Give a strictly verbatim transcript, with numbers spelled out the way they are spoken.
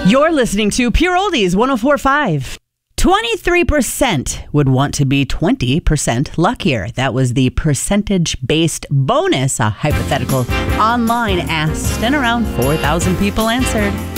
You're listening to Pure Oldies one oh four point five. twenty-three percent would want to be twenty percent luckier. That was the percentage-based bonus, a hypothetical online asked, and around four thousand people answered.